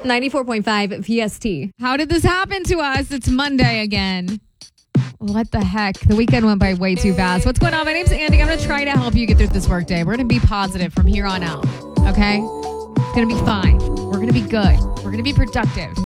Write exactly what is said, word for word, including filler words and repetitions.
ninety-four point five P S T. How did this happen to us? It's Monday again. What the heck? The weekend went by way too fast. What's going on? My name's Andy. I'm going to try to help you get through this workday. We're going to be positive from here on out. Okay? It's going to be fine. We're going to be good. We're going to be productive.